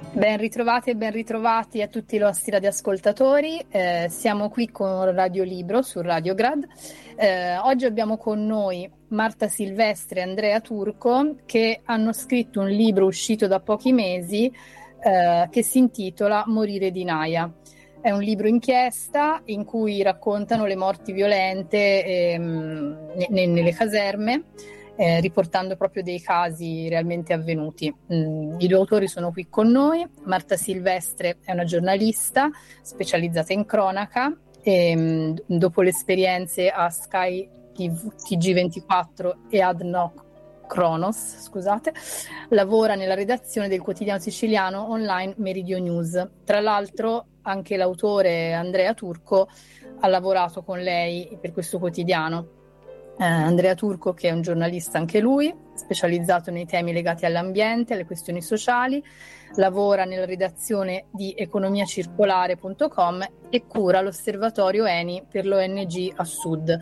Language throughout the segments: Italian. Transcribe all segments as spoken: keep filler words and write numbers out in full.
Ben ritrovati e ben ritrovati a tutti i nostri radioascoltatori. Eh, siamo qui con Radio Libro su Radiograd. Eh, oggi abbiamo con noi Marta Silvestre e Andrea Turco, che hanno scritto un libro uscito da pochi mesi eh, che si intitola Morire di Naia. È un libro inchiesta in cui raccontano le morti violente ehm, ne- nelle caserme, Eh, riportando proprio dei casi realmente avvenuti. Mm, I due autori sono qui con noi. Marta Silvestre è una giornalista specializzata in cronaca e mm, dopo le esperienze a Sky T G ventiquattro e Ad Noc Kronos, scusate, lavora nella redazione del quotidiano siciliano online Meridio News. Tra l'altro anche l'autore Andrea Turco ha lavorato con lei per questo quotidiano. Eh, Andrea Turco, che è un giornalista anche lui, specializzato nei temi legati all'ambiente, alle questioni sociali, lavora nella redazione di economia circolare punto com e cura l'osservatorio Eni per l'O N G a Sud.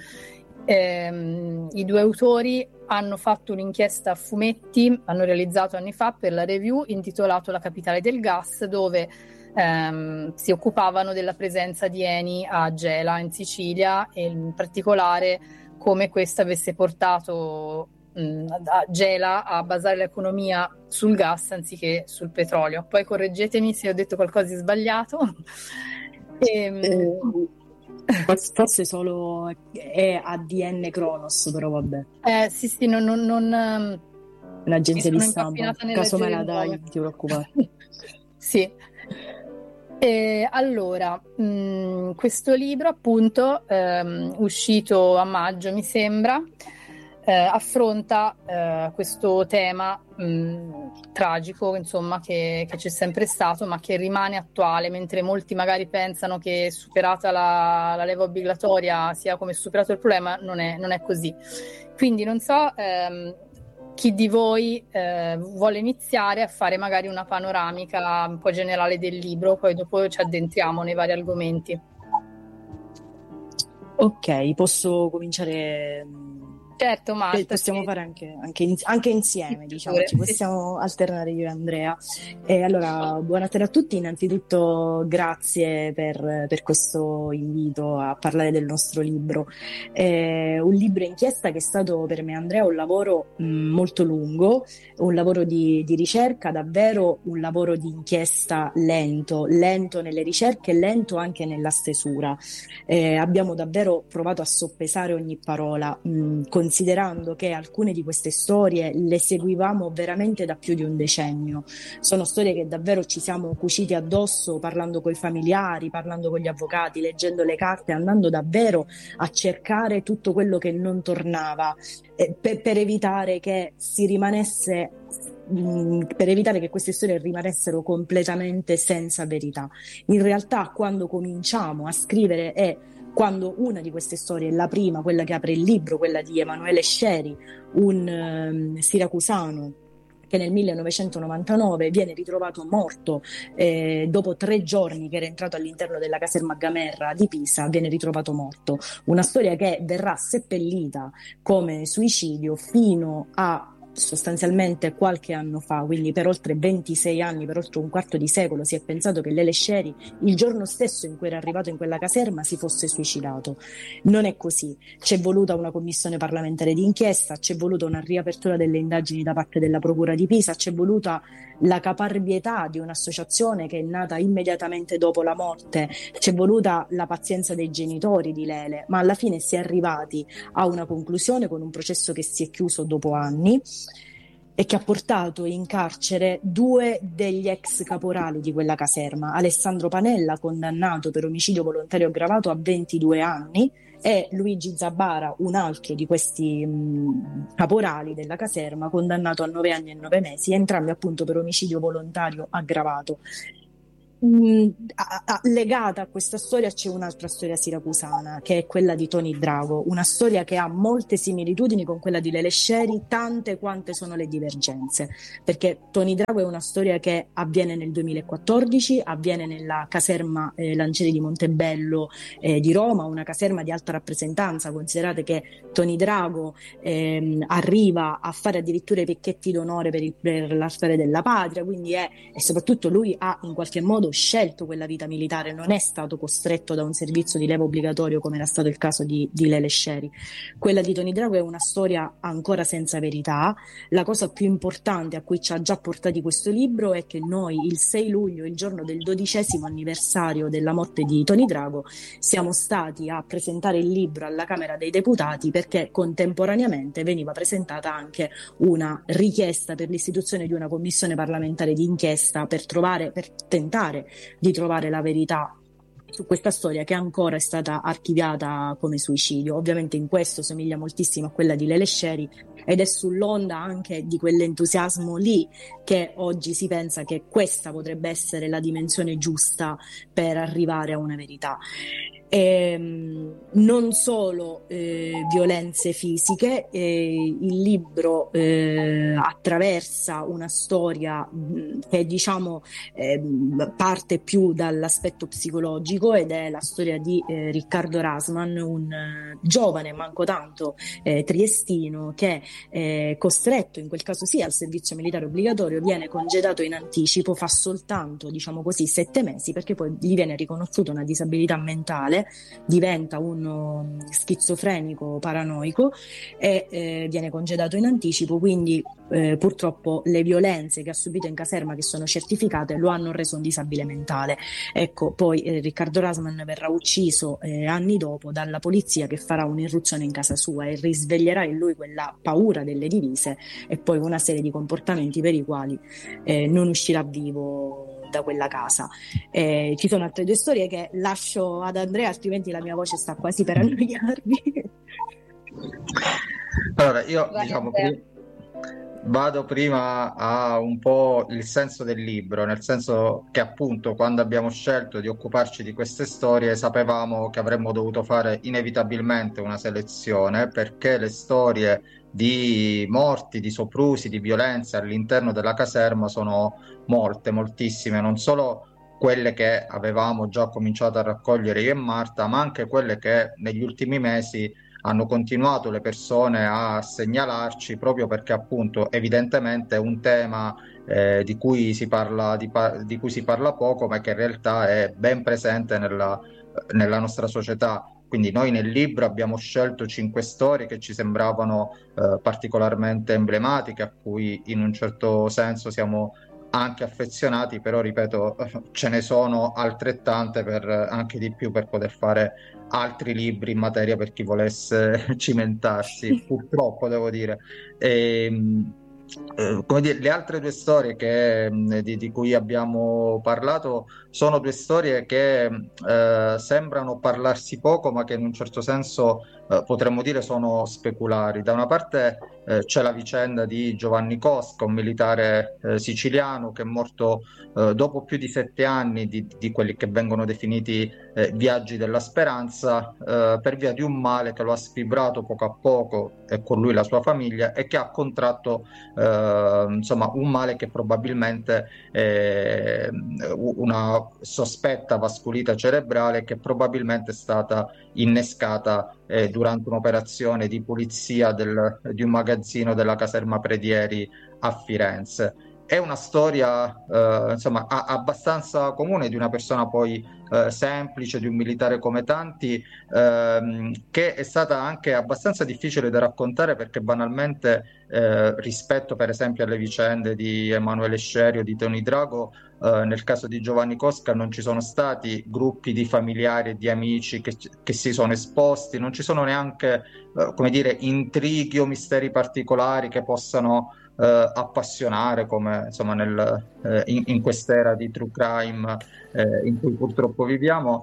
Eh, I due autori hanno fatto un'inchiesta a fumetti, hanno realizzato anni fa per la Review, intitolato La capitale del gas, dove ehm, si occupavano della presenza di Eni a Gela in Sicilia e in particolare come questo avesse portato mh, a Gela a basare l'economia sul gas anziché sul petrolio. Poi correggetemi se ho detto qualcosa di sbagliato. e, eh, forse solo è A D N Kronos, però vabbè. Eh, sì, sì, non... non, non Un'agenzia di stampa, impappinata nel caso me leggere la il dai, nome. non ti preoccupare. Sì. E allora, mh, questo libro appunto, ehm, uscito a maggio mi sembra, eh, affronta eh, questo tema mh, tragico, insomma, che, che c'è sempre stato, ma che rimane attuale, mentre molti magari pensano che superata la, la leva obbligatoria sia come superato il problema, non è, non è così. Quindi non so... Ehm, chi di voi eh, vuole iniziare a fare magari una panoramica un po' generale del libro, poi dopo ci addentriamo nei vari argomenti. Ok, posso cominciare. Certo, Beh, Marta, possiamo sì. fare anche, anche, in- anche insieme, diciamo, Pure, ci sì. possiamo alternare io e Andrea. E allora, buonasera a tutti. Innanzitutto, grazie per, per questo invito a parlare del nostro libro. È un libro inchiesta che è stato per me e Andrea un lavoro mh, molto lungo, un lavoro di, di ricerca, davvero un lavoro di inchiesta lento, lento nelle ricerche, lento anche nella stesura. Eh, abbiamo davvero provato a soppesare ogni parola, mh, considerando che alcune di queste storie le seguivamo veramente da più di un decennio. Sono storie che davvero ci siamo cuciti addosso parlando con i familiari, parlando con gli avvocati, leggendo le carte, andando davvero a cercare tutto quello che non tornava, eh, per, per evitare che si rimanesse per evitare che queste storie rimanessero completamente senza verità. In realtà, quando cominciamo a scrivere è quando una di queste storie, la prima, quella che apre il libro, quella di Emanuele Sceri, un um, siracusano che nel millenovecentonovantanove viene ritrovato morto eh, dopo tre giorni che era entrato all'interno della caserma Gamerra di Pisa, viene ritrovato morto. Una storia che verrà seppellita come suicidio fino a sostanzialmente qualche anno fa, quindi per oltre ventisei anni, per oltre un quarto di secolo, si è pensato che Lele Sceri, il giorno stesso in cui era arrivato in quella caserma, si fosse suicidato. Non è così. C'è voluta una commissione parlamentare d'inchiesta, c'è voluta una riapertura delle indagini da parte della Procura di Pisa, c'è voluta la caparbietà di un'associazione che è nata immediatamente dopo la morte, c'è voluta la pazienza dei genitori di Lele, ma alla fine si è arrivati a una conclusione con un processo che si è chiuso dopo anni e che ha portato in carcere due degli ex caporali di quella caserma, Alessandro Panella, condannato per omicidio volontario aggravato a ventidue anni, e Luigi Zabara, un altro di questi mh, caporali della caserma, condannato a nove anni e nove mesi, entrambi appunto per omicidio volontario aggravato. Mh, a- a- legata a questa storia c'è un'altra storia siracusana, che è quella di Tony Drago, una storia che ha molte similitudini con quella di Lele Scieri, tante quante sono le divergenze, perché Tony Drago è una storia che avviene nel duemilaquattordici, avviene nella caserma eh, Lancieri di Montebello eh, di Roma, una caserma di alta rappresentanza. Considerate che Tony Drago ehm, arriva a fare addirittura i picchetti d'onore per, il- per la storia della patria, quindi è, e soprattutto lui ha in qualche modo scelto quella vita militare, non è stato costretto da un servizio di leva obbligatorio come era stato il caso di, di Lele Scieri. Quella di Tony Drago è una storia ancora senza verità. La cosa più importante a cui ci ha già portati questo libro è che noi il sei luglio, il giorno del dodicesimo anniversario della morte di Tony Drago, siamo stati a presentare il libro alla Camera dei Deputati, perché contemporaneamente veniva presentata anche una richiesta per l'istituzione di una commissione parlamentare di inchiesta per trovare, per tentare di trovare la verità su questa storia, che ancora è stata archiviata come suicidio. Ovviamente in questo somiglia moltissimo a quella di Lele Scieri, ed è sull'onda anche di quell'entusiasmo lì che oggi si pensa che questa potrebbe essere la dimensione giusta per arrivare a una verità. Ehm, non solo eh, violenze fisiche, eh, il libro eh, attraversa una storia mh, che diciamo eh, parte più dall'aspetto psicologico, ed è la storia di eh, Riccardo Rasman, un eh, giovane manco tanto eh, triestino che è costretto in quel caso sì al servizio militare obbligatorio, viene congedato in anticipo, fa soltanto diciamo così sette mesi, perché poi gli viene riconosciuta una disabilità mentale, diventa uno schizofrenico paranoico e eh, viene congedato in anticipo. Quindi eh, purtroppo le violenze che ha subito in caserma, che sono certificate, lo hanno reso un disabile mentale. Ecco, poi eh, Riccardo Rasman verrà ucciso eh, anni dopo dalla polizia, che farà un'irruzione in casa sua e risveglierà in lui quella paura delle divise e poi una serie di comportamenti per i quali eh, non uscirà vivo da quella casa. Eh, ci sono altre due storie che lascio ad Andrea, altrimenti la mia voce sta quasi per annoiarvi. Allora, io Vai, diciamo Andrea. pri- vado prima a un po' il senso del libro, nel senso che appunto quando abbiamo scelto di occuparci di queste storie sapevamo che avremmo dovuto fare inevitabilmente una selezione, perché le storie di morti, di soprusi, di violenze all'interno della caserma sono molte, moltissime, non solo quelle che avevamo già cominciato a raccogliere io e Marta, ma anche quelle che negli ultimi mesi hanno continuato le persone a segnalarci, proprio perché appunto evidentemente è un tema eh, di cui si parla, di, pa- di cui si parla poco, ma che in realtà è ben presente nella, nella nostra società. Quindi noi nel libro abbiamo scelto cinque storie che ci sembravano eh, particolarmente emblematiche, a cui in un certo senso siamo anche affezionati, però ripeto, ce ne sono altrettante, per anche di più, per poter fare altri libri in materia per chi volesse cimentarsi, purtroppo devo dire. E, eh, come dire, le altre due storie che, mh, di, di cui abbiamo parlato sono due storie che eh, sembrano parlarsi poco, ma che in un certo senso eh, potremmo dire sono speculari. Da una parte eh, c'è la vicenda di Giovanni Cosca, un militare eh, siciliano che è morto eh, dopo più di sette anni di, di quelli che vengono definiti eh, viaggi della speranza, eh, per via di un male che lo ha sfibrato poco a poco e con lui la sua famiglia, e che ha contratto eh, insomma un male che probabilmente è una sospetta vasculita cerebrale, che probabilmente è stata innescata eh, durante un'operazione di pulizia del, di un magazzino della caserma Predieri a Firenze. È una storia eh, insomma a- abbastanza comune, di una persona poi eh, semplice, di un militare come tanti, ehm, che è stata anche abbastanza difficile da raccontare, perché banalmente eh, rispetto per esempio alle vicende di Emanuele Scerio, di Tony Drago, eh, nel caso di Giovanni Cosca non ci sono stati gruppi di familiari e di amici che, che si sono esposti, non ci sono neanche eh, come dire, intrighi o misteri particolari che possano eh, appassionare come insomma nel, eh, in, in quest'era di true crime eh, in cui purtroppo viviamo.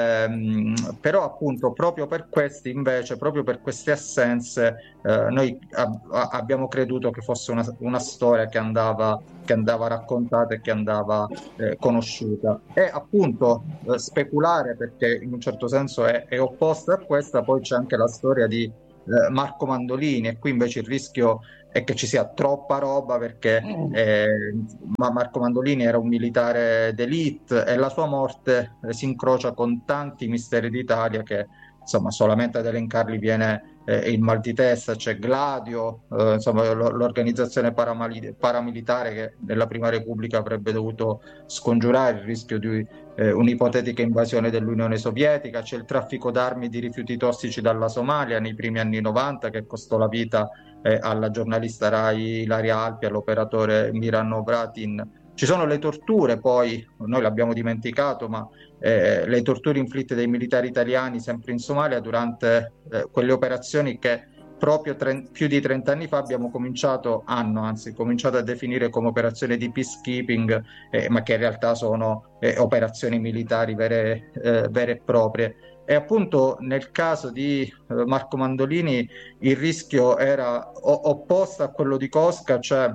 Ehm, però appunto proprio per questi invece, proprio per queste assenze, eh, noi ab- a- abbiamo creduto che fosse una, una storia che andava, che andava raccontata e che andava eh, conosciuta. E appunto eh, speculare, perché in un certo senso è, è opposta a questa, poi c'è anche la storia di eh, Marco Mandolini, e qui invece il rischio è che ci sia troppa roba, perché eh, ma Marco Mandolini era un militare d'élite e la sua morte eh, si incrocia con tanti misteri d'Italia che insomma solamente ad elencarli viene eh, il mal di testa. C'è Gladio, eh, insomma l- l'organizzazione paramali- paramilitare che nella Prima Repubblica avrebbe dovuto scongiurare il rischio di eh, un'ipotetica invasione dell'Unione Sovietica. C'è il traffico d'armi e di rifiuti tossici dalla Somalia nei primi anni novanta che costò la vita eh, alla giornalista Rai Ilaria Alpi, all'operatore Miran Vratin. Ci sono le torture, poi noi l'abbiamo dimenticato, ma eh, le torture inflitte dai militari italiani sempre in Somalia durante eh, quelle operazioni che proprio tre, più di trenta anni fa abbiamo cominciato, hanno anzi cominciato a definire come operazioni di peacekeeping, eh, ma che in realtà sono eh, operazioni militari vere, eh, vere e proprie. E appunto nel caso di eh, Marco Mandolini il rischio era o- opposto a quello di Cosca, cioè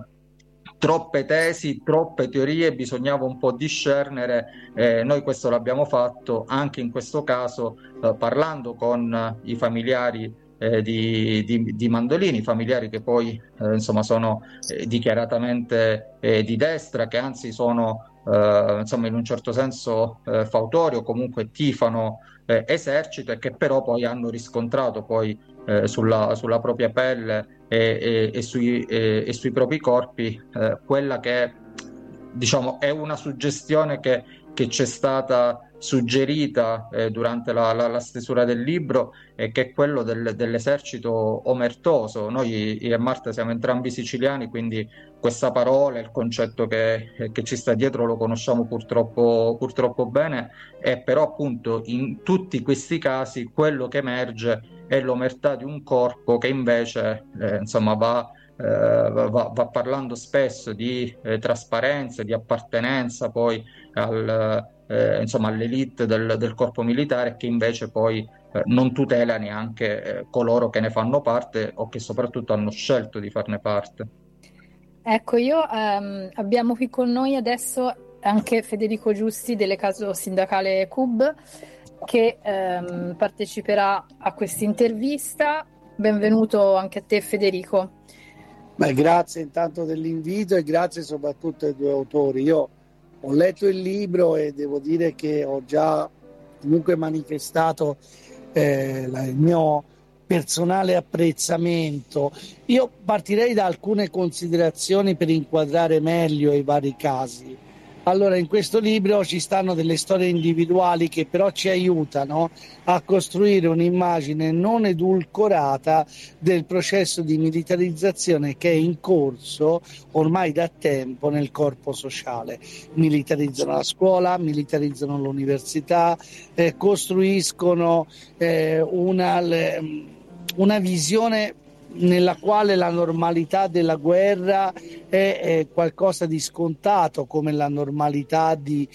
troppe tesi, troppe teorie, bisognava un po' discernere. Eh, noi questo l'abbiamo fatto anche in questo caso, eh, parlando con eh, i familiari eh, di, di, di Mandolini, familiari che poi eh, insomma sono eh, dichiaratamente eh, di destra, che anzi sono eh, insomma in un certo senso eh, fautori o comunque tifano eh, esercito, e che però poi hanno riscontrato poi eh, sulla, sulla propria pelle e, e, e, sui, e, e sui propri corpi eh, quella che diciamo è una suggestione che, che c'è stata suggerita eh, durante la, la, la stesura del libro, e che è quello del, dell'esercito omertoso. Noi io e Marta siamo entrambi siciliani, quindi questa parola, il concetto che, che ci sta dietro lo conosciamo purtroppo, purtroppo bene, e però appunto in tutti questi casi quello che emerge è l'omertà di un corpo che invece eh, insomma va, eh, va, va parlando spesso di eh, trasparenza, di appartenenza poi al, eh, insomma, all'elite del, del corpo militare, che invece poi eh, non tutela neanche eh, coloro che ne fanno parte o che soprattutto hanno scelto di farne parte. Ecco, io ehm, abbiamo qui con noi adesso anche Federico Giusti delle Caso Sindacale C U B, che ehm, parteciperà a questa intervista. Benvenuto anche a te, Federico. Beh, grazie intanto dell'invito e grazie soprattutto ai due autori. Io ho letto il libro e devo dire che ho già comunque manifestato eh, la, il mio personale apprezzamento. Io partirei da alcune considerazioni per inquadrare meglio i vari casi. Allora, in questo libro ci stanno delle storie individuali che però ci aiutano a costruire un'immagine non edulcorata del processo di militarizzazione che è in corso ormai da tempo nel corpo sociale. Militarizzano la scuola, militarizzano l'università, eh, costruiscono eh, una, una visione nella quale la normalità della guerra è, è qualcosa di scontato, come la normalità di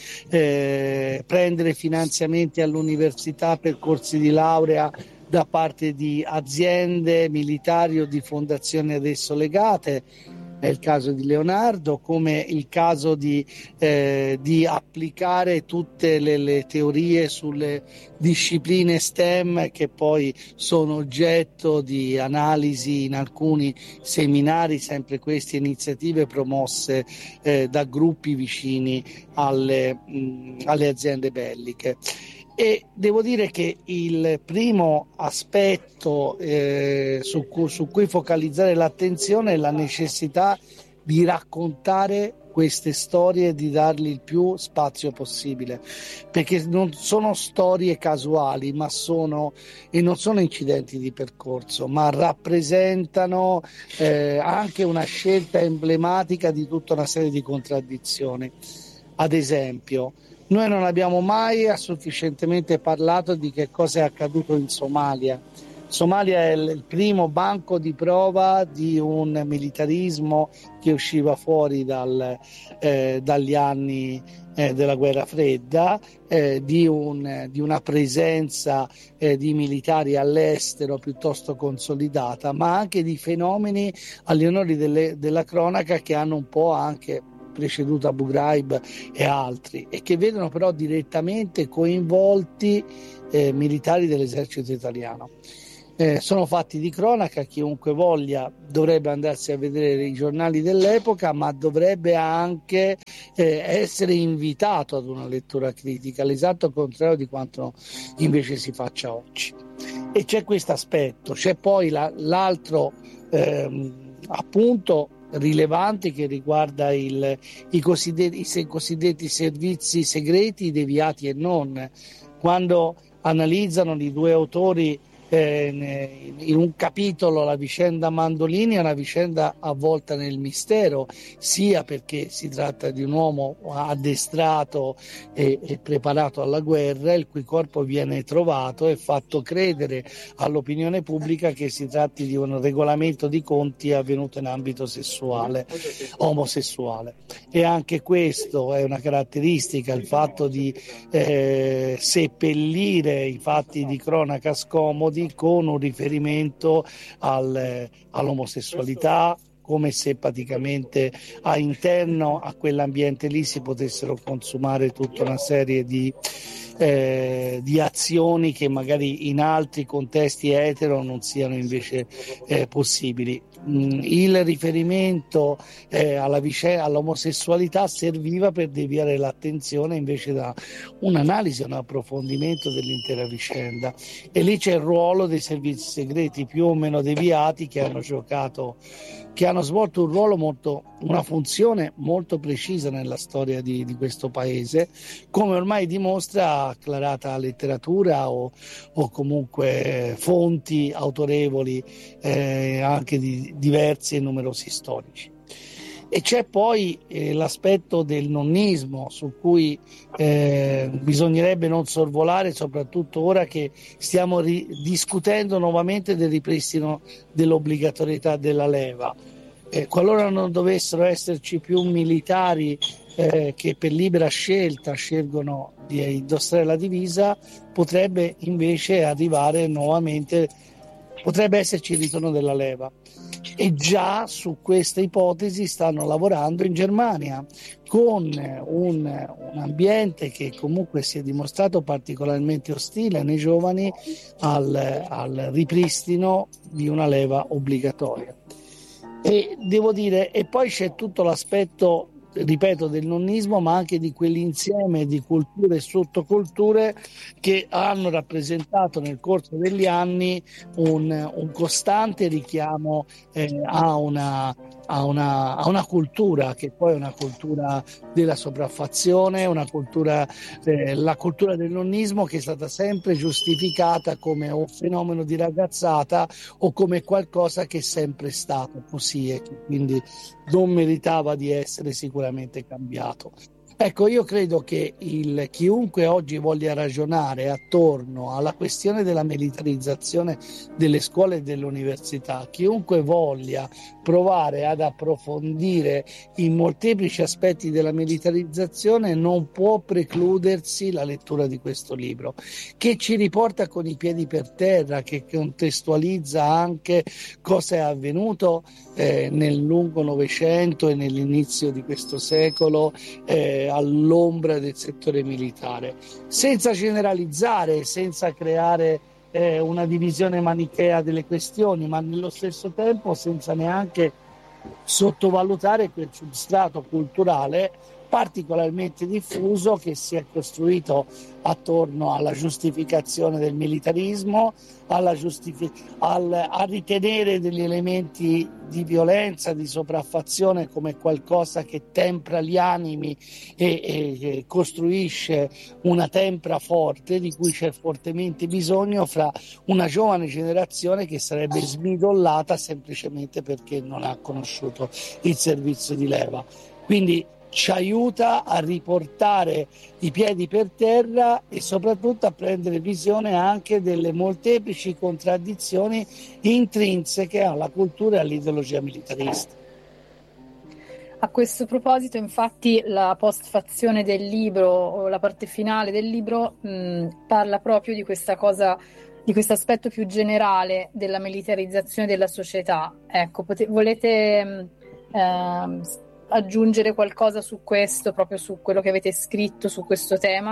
eh, prendere finanziamenti all'università per corsi di laurea da parte di aziende militari o di fondazioni ad esso legate. È il caso di Leonardo, come il caso di, eh, di applicare tutte le, le teorie sulle discipline STEM che poi sono oggetto di analisi in alcuni seminari, sempre queste iniziative promosse eh, da gruppi vicini alle, mh, alle aziende belliche. E devo dire che il primo aspetto eh, su, cui, su cui focalizzare l'attenzione è la necessità di raccontare queste storie e di dargli il più spazio possibile, perché non sono storie casuali, ma sono e non sono incidenti di percorso, ma rappresentano eh, anche una scelta emblematica di tutta una serie di contraddizioni. Ad esempio, noi non abbiamo mai sufficientemente parlato di che cosa è accaduto in Somalia, Somalia è il primo banco di prova di un militarismo che usciva fuori dal, eh, dagli anni eh, della guerra fredda, eh, di, un, di una presenza eh, di militari all'estero piuttosto consolidata, ma anche di fenomeni agli onori delle, della cronaca che hanno un po' anche preceduto Abu Ghraib e altri, e che vedono però direttamente coinvolti eh, militari dell'esercito italiano. Eh, sono fatti di cronaca, chiunque voglia dovrebbe andarsi a vedere i giornali dell'epoca, ma dovrebbe anche eh, essere invitato ad una lettura critica, l'esatto contrario di quanto invece si faccia oggi. E c'è questo aspetto, c'è poi la, l'altro ehm, appunto rilevante che riguarda il, i, cosiddetti, i cosiddetti servizi segreti, deviati e non. Quando analizzano i due autori Eh, in un capitolo la vicenda Mandolini è una vicenda avvolta nel mistero, sia perché si tratta di un uomo addestrato e, e preparato alla guerra, il cui corpo viene trovato e fatto credere all'opinione pubblica che si tratti di un regolamento di conti avvenuto in ambito sessuale, omosessuale. E anche questo è una caratteristica, il fatto di eh, seppellire i fatti di cronaca scomodi con un riferimento al, all'omosessualità, come se praticamente all'interno a quell'ambiente lì si potessero consumare tutta una serie di, eh, di azioni che magari in altri contesti etero non siano invece eh, possibili. Mm, il riferimento eh, alla vicenda, all'omosessualità serviva per deviare l'attenzione invece da un'analisi, un approfondimento dell'intera vicenda, e lì c'è il ruolo dei servizi segreti più o meno deviati che hanno giocato che hanno svolto un ruolo molto, una funzione molto precisa nella storia di, di questo paese, come ormai dimostra acclarata letteratura o, o comunque fonti autorevoli eh, anche di diversi e numerosi storici. E c'è poi eh, l'aspetto del nonnismo, su cui eh, bisognerebbe non sorvolare, soprattutto ora che stiamo ri- discutendo nuovamente del ripristino dell'obbligatorietà della leva. Eh, qualora non dovessero esserci più militari eh, che per libera scelta scelgono di indossare la divisa, potrebbe invece arrivare nuovamente, potrebbe esserci il ritorno della leva. E già su questa ipotesi stanno lavorando in Germania, con un, un ambiente che comunque si è dimostrato particolarmente ostile nei giovani al, al ripristino di una leva obbligatoria. E devo dire, e poi c'è tutto l'aspetto, ripeto, del nonnismo, ma anche di quell'insieme di culture e sottoculture che hanno rappresentato nel corso degli anni un, un costante richiamo eh, a, una, a, una, a una cultura che poi è una cultura della sopraffazione, una cultura, eh, la cultura del nonnismo, che è stata sempre giustificata come un fenomeno di ragazzata o come qualcosa che è sempre stato così e che quindi non meritava di essere sicuramente cambiato. Ecco, io credo che il, chiunque oggi voglia ragionare attorno alla questione della militarizzazione delle scuole e dell'università, chiunque voglia provare ad approfondire i molteplici aspetti della militarizzazione, non può precludersi la lettura di questo libro, che ci riporta con i piedi per terra, che contestualizza anche cosa è avvenuto eh, nel lungo Novecento e nell'inizio di questo secolo eh, all'ombra del settore militare, senza generalizzare, senza creare eh, una divisione manichea delle questioni, ma nello stesso tempo senza neanche sottovalutare quel substrato culturale particolarmente diffuso che si è costruito attorno alla giustificazione del militarismo, alla giustifi- al, a ritenere degli elementi di violenza, di sopraffazione come qualcosa che tempra gli animi e, e, e costruisce una tempra forte di cui c'è fortemente bisogno fra una giovane generazione che sarebbe smidollata semplicemente perché non ha conosciuto il servizio di leva. Quindi ci aiuta a riportare i piedi per terra e soprattutto a prendere visione anche delle molteplici contraddizioni intrinseche alla cultura e all'ideologia militarista. A questo proposito, infatti, la postfazione del libro, o la parte finale del libro, mh, parla proprio di questa cosa, di questo aspetto più generale della militarizzazione della società. Ecco, pote- volete mh, ehm, aggiungere qualcosa su questo, proprio su quello che avete scritto su questo tema?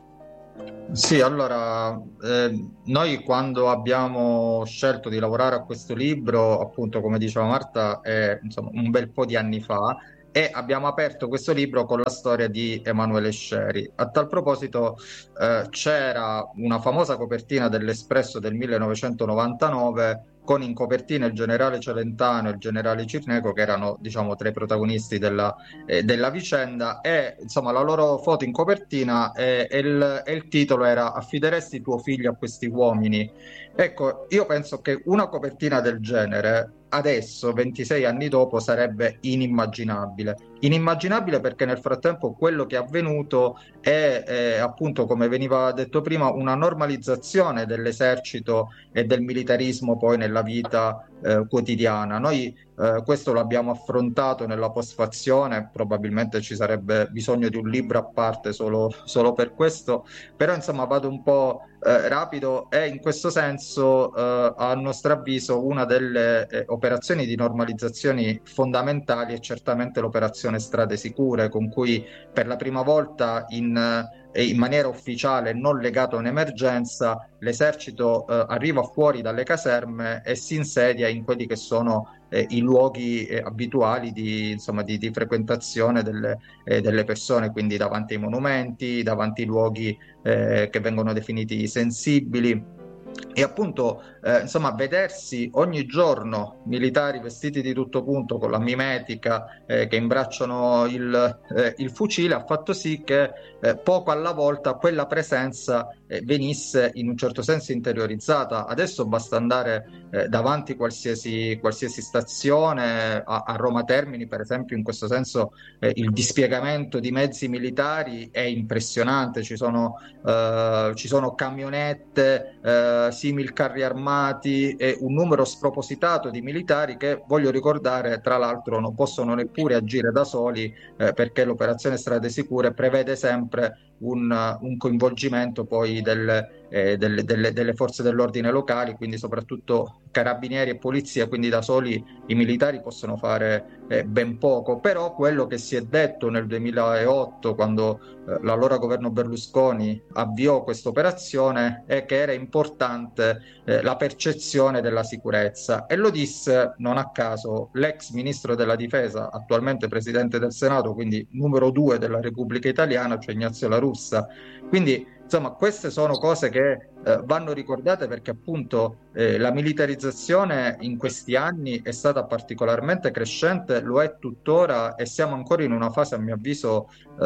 Sì, allora, eh, noi quando abbiamo scelto di lavorare a questo libro, appunto, come diceva Marta, è insomma un bel po' di anni fa, e abbiamo aperto questo libro con la storia di Emanuele Scieri. A tal proposito, eh, c'era una famosa copertina dell'Espresso del millenovecentonovantanove con in copertina il generale Celentano e il generale Cirneco, che erano, diciamo, tra i protagonisti della, eh, della vicenda, e insomma la loro foto in copertina eh, e, il, e il titolo era "Affideresti tuo figlio a questi uomini?". Ecco, io penso che una copertina del genere adesso, ventisei anni dopo, sarebbe inimmaginabile. Inimmaginabile perché nel frattempo quello che è avvenuto è, è appunto, come veniva detto prima, una normalizzazione dell'esercito e del militarismo poi nella vita eh, quotidiana. Noi eh, questo l'abbiamo affrontato nella postfazione, probabilmente ci sarebbe bisogno di un libro a parte solo, solo per questo, però insomma vado un po' eh, rapido, e in questo senso eh, a nostro avviso una delle eh, operazioni di normalizzazione fondamentali è certamente l'operazione Strade Sicure, con cui per la prima volta in e in maniera ufficiale, non legato a un'emergenza, l'esercito eh, arriva fuori dalle caserme e si insedia in quelli che sono eh, i luoghi eh, abituali di, insomma, di, di frequentazione delle, eh, delle persone, quindi davanti ai monumenti, davanti ai luoghi eh, che vengono definiti sensibili. E appunto, eh, insomma, vedersi ogni giorno militari vestiti di tutto punto con la mimetica, eh, che imbracciano il, eh, il fucile, ha fatto sì che eh, poco alla volta quella presenza eh, venisse in un certo senso interiorizzata. Adesso basta andare eh, davanti qualsiasi, qualsiasi stazione, a, a Roma Termini per esempio, in questo senso eh, il dispiegamento di mezzi militari è impressionante. Ci sono, eh, ci sono camionette, eh, simil carri armati e un numero spropositato di militari che, voglio ricordare, tra l'altro non possono neppure agire da soli eh, perché l'operazione Strade Sicure prevede sempre un, un coinvolgimento poi del, eh, delle, delle, delle forze dell'ordine locali, quindi soprattutto carabinieri e polizia, quindi da soli i militari possono fare eh, ben poco. Però quello che si è detto nel duemilaotto, quando eh, l'allora governo Berlusconi avviò questa operazione, è che era importante eh, la percezione della sicurezza, e lo disse non a caso l'ex ministro della difesa, attualmente presidente del Senato, quindi numero due della Repubblica Italiana, cioè Ignazio La Russa. Quindi insomma queste sono cose che eh, vanno ricordate, perché appunto eh, la militarizzazione in questi anni è stata particolarmente crescente, lo è tuttora, e siamo ancora in una fase, a mio avviso,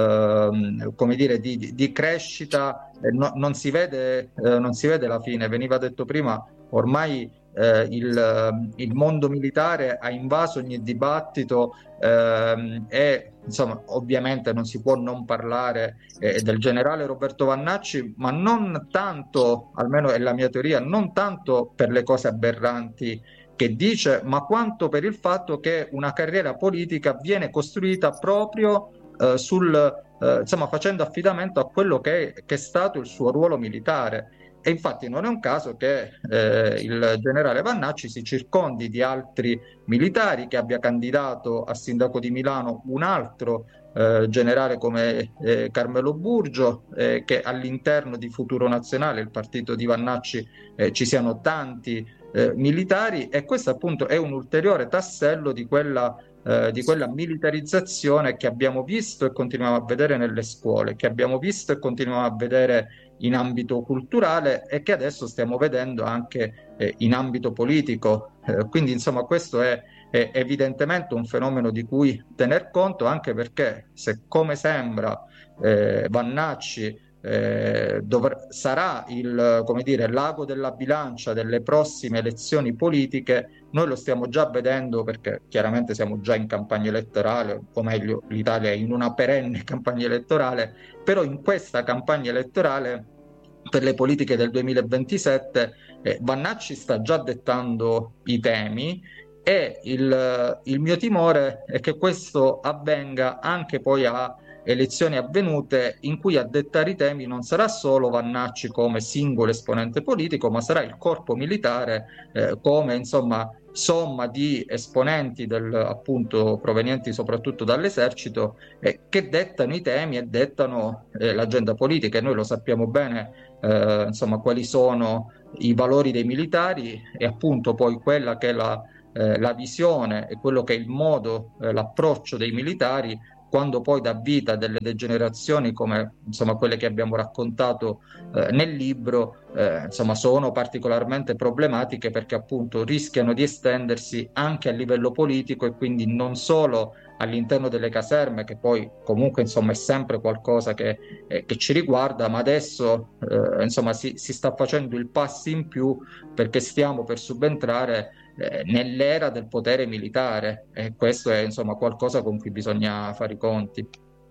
ehm, come dire, di, di, di crescita. Eh, no, non si vede, eh, non si vede la fine. Veniva detto prima, ormai eh, il, il mondo militare ha invaso ogni dibattito, ehm, e insomma ovviamente non si può non parlare eh, del generale Roberto Vannacci, ma non tanto, almeno è la mia teoria, non tanto per le cose aberranti che dice, ma quanto per il fatto che una carriera politica viene costruita proprio eh, sul, eh, insomma, facendo affidamento a quello che è, che è stato il suo ruolo militare. E infatti non è un caso che eh, il generale Vannacci si circondi di altri militari, che abbia candidato a sindaco di Milano un altro eh, generale come eh, Carmelo Burgio, eh, che all'interno di Futuro Nazionale, il partito di Vannacci, eh, ci siano tanti eh, militari, e questo appunto è un ulteriore tassello di quella Eh, di quella militarizzazione che abbiamo visto e continuiamo a vedere nelle scuole, che abbiamo visto e continuiamo a vedere in ambito culturale, e che adesso stiamo vedendo anche eh, in ambito politico. Eh, quindi insomma questo è, è evidentemente un fenomeno di cui tener conto, anche perché se, come sembra, eh, Vannacci eh, dovr- sarà il, come dire, l'ago della bilancia delle prossime elezioni politiche. Noi lo stiamo già vedendo perché chiaramente siamo già in campagna elettorale, o meglio, l'Italia è in una perenne campagna elettorale, però in questa campagna elettorale per le politiche del duemilaventisette eh, Vannacci sta già dettando i temi e il, il mio timore è che questo avvenga anche poi a elezioni avvenute in cui a dettare i temi non sarà solo Vannacci come singolo esponente politico, ma sarà il corpo militare eh, come insomma somma di esponenti del, appunto provenienti soprattutto dall'esercito eh, che dettano i temi e dettano eh, l'agenda politica. E noi lo sappiamo bene eh, insomma quali sono i valori dei militari e appunto poi quella che è la, eh, la visione e quello che è il modo, eh, l'approccio dei militari quando poi dà vita a delle degenerazioni come insomma quelle che abbiamo raccontato eh, nel libro, eh, insomma sono particolarmente problematiche perché appunto rischiano di estendersi anche a livello politico e quindi non solo all'interno delle caserme, che poi comunque insomma è sempre qualcosa che, eh, che ci riguarda, ma adesso eh, insomma si, si sta facendo il passo in più perché stiamo per subentrare eh, nell'era del potere militare e questo è insomma qualcosa con cui bisogna fare i conti.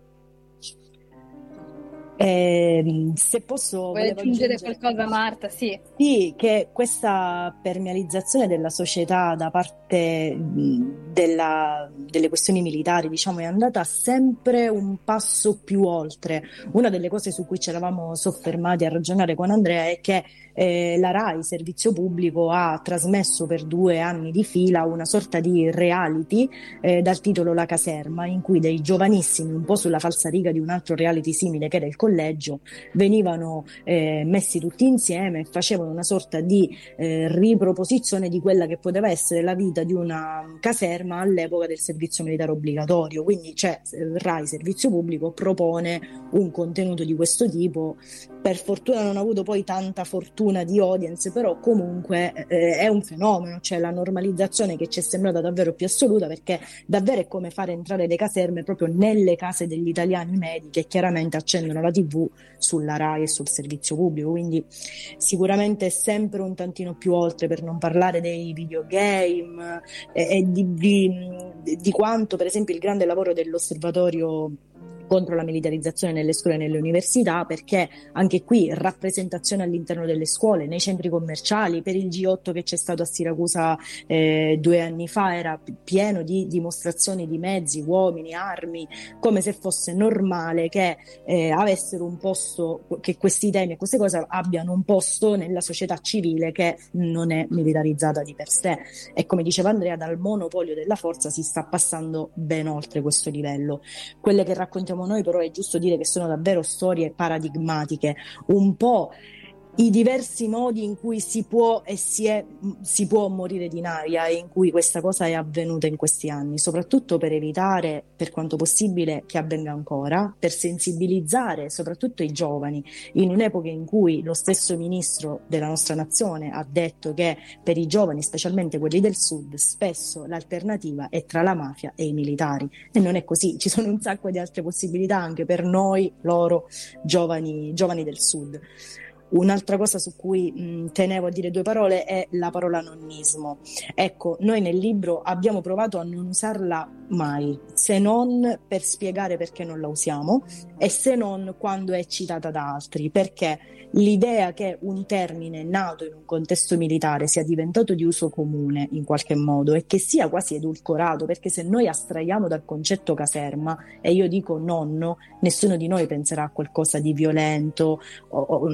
Eh, se posso, Vuoi volevo aggiungere aggiungere qualcosa, Marta? Sì. Sì, che questa permealizzazione della società da parte mh, della- delle questioni militari, diciamo, è andata sempre un passo più oltre. Una delle cose su cui ci eravamo soffermati a ragionare con Andrea è che eh, la RAI, servizio pubblico, ha trasmesso per due anni di fila una sorta di reality eh, dal titolo La Caserma, in cui dei giovanissimi, un po' sulla falsariga di un altro reality simile che era Il Collegio, venivano eh, messi tutti insieme e facevano una sorta di eh, riproposizione di quella che poteva essere la vita di una caserma all'epoca del servizio militare obbligatorio. Quindi c'è eh, RAI Servizio Pubblico propone un contenuto di questo tipo. Per fortuna non ha avuto poi tanta fortuna di audience, però comunque eh, è un fenomeno, cioè la normalizzazione che ci è sembrata davvero più assoluta, perché davvero è come fare entrare le caserme proprio nelle case degli italiani medi che chiaramente accendono la tivù sulla RAI e sul servizio pubblico. Quindi sicuramente è sempre un tantino più oltre, per non parlare dei videogame e, e di, di, di quanto per esempio il grande lavoro dell'osservatorio contro la militarizzazione nelle scuole e nelle università, perché anche qui rappresentazione all'interno delle scuole, nei centri commerciali. Per il G otto che c'è stato a Siracusa eh, due anni fa era pieno di dimostrazioni di mezzi, uomini, armi, come se fosse normale che eh, avessero un posto, che questi temi e queste cose abbiano un posto nella società civile che non è militarizzata di per sé. E come diceva Andrea, dal monopolio della forza si sta passando ben oltre questo livello. Quelle che raccontiamo noi però è giusto dire che sono davvero storie paradigmatiche, un po' i diversi modi in cui si può e si, è, si può morire di naia e in cui questa cosa è avvenuta in questi anni, soprattutto per evitare per quanto possibile che avvenga ancora, per sensibilizzare soprattutto i giovani in un'epoca in cui lo stesso ministro della nostra nazione ha detto che per i giovani, specialmente quelli del sud, spesso l'alternativa è tra la mafia e i militari, e non è così, ci sono un sacco di altre possibilità anche per noi, loro giovani, giovani del sud. Un'altra cosa su cui mh, tenevo a dire due parole è la parola nonnismo. Ecco, noi nel libro abbiamo provato a non usarla mai, se non per spiegare perché non la usiamo e se non quando è citata da altri, perché l'idea che un termine nato in un contesto militare sia diventato di uso comune in qualche modo e che sia quasi edulcorato, perché se noi astraiamo dal concetto caserma e io dico nonno, nessuno di noi penserà a qualcosa di violento, o, o,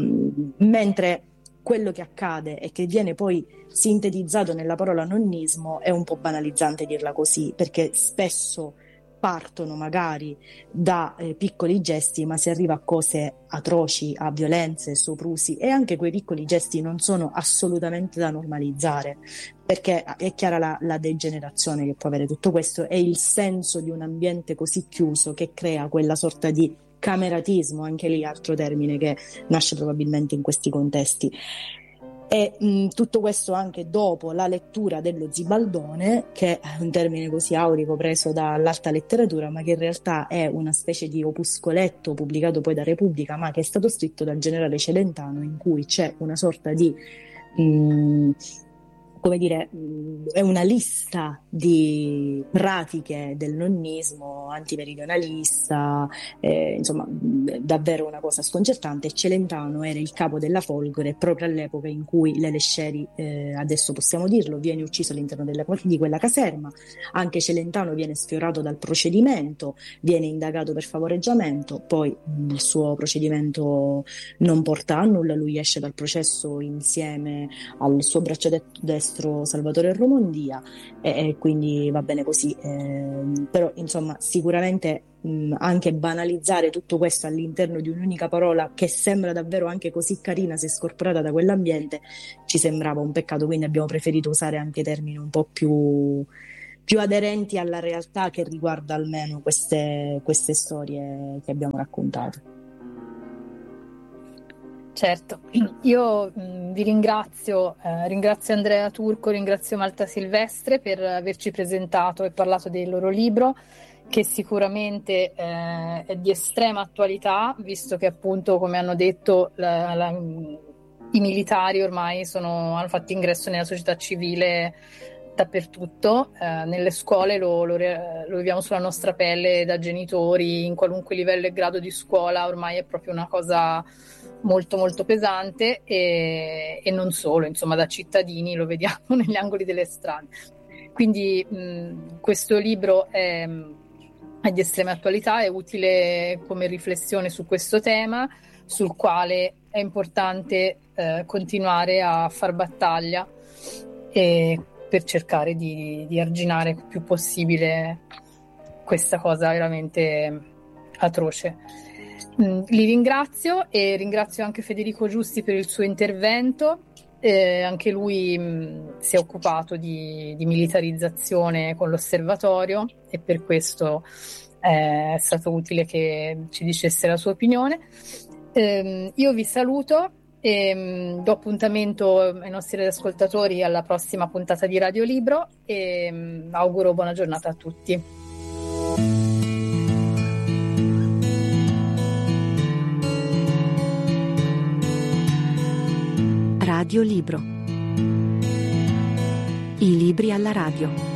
mentre quello che accade e che viene poi sintetizzato nella parola nonnismo è un po' banalizzante dirla così, perché spesso partono magari da eh, piccoli gesti, ma si arriva a cose atroci, a violenze, soprusi, e anche quei piccoli gesti non sono assolutamente da normalizzare, perché è chiara la, la degenerazione che può avere tutto questo e il senso di un ambiente così chiuso che crea quella sorta di cameratismo, anche lì altro termine che nasce probabilmente in questi contesti. E mh, tutto questo anche dopo la lettura dello Zibaldone, che è un termine così aurico preso dall'alta letteratura, ma che in realtà è una specie di opuscoletto pubblicato poi da Repubblica, ma che è stato scritto dal generale Celentano, in cui c'è una sorta di mh, come dire, è una lista di pratiche del nonnismo antimeridionalista, eh, insomma, davvero una cosa sconcertante. Celentano era il capo della Folgore proprio all'epoca in cui Lele Scieri, eh, adesso possiamo dirlo, viene ucciso all'interno della, di quella caserma. Anche Celentano viene sfiorato dal procedimento, viene indagato per favoreggiamento, poi mh, il suo procedimento non porta a nulla, lui esce dal processo insieme al suo braccio de- destro Salvatore Romondia, e, e quindi va bene così, eh, però insomma sicuramente mh, anche banalizzare tutto questo all'interno di un'unica parola che sembra davvero anche così carina se scorporata da quell'ambiente ci sembrava un peccato, quindi abbiamo preferito usare anche termini un po' più, più aderenti alla realtà che riguarda almeno queste, queste storie che abbiamo raccontato. Certo, io mh, vi ringrazio, eh, ringrazio Andrea Turco, ringrazio Malta Silvestre per averci presentato e parlato del loro libro, che sicuramente eh, è di estrema attualità, visto che appunto, come hanno detto, la, la, i militari ormai sono, hanno fatto ingresso nella società civile dappertutto, eh, nelle scuole lo, lo, lo viviamo sulla nostra pelle da genitori, in qualunque livello e grado di scuola ormai è proprio una cosa molto molto pesante, e, e non solo, insomma, da cittadini lo vediamo negli angoli delle strade. Quindi mh, questo libro è, è di estrema attualità, è utile come riflessione su questo tema, sul quale è importante eh, continuare a far battaglia e per cercare di, di arginare il più possibile questa cosa veramente atroce. Li ringrazio e ringrazio anche Federico Giusti per il suo intervento, eh, anche lui mh, si è occupato di, di militarizzazione con l'osservatorio e per questo eh, è stato utile che ci dicesse la sua opinione. Eh, io vi saluto e mh, do appuntamento ai nostri ascoltatori alla prossima puntata di Radio Libro e mh, auguro buona giornata a tutti. Radio Libro. I libri alla radio.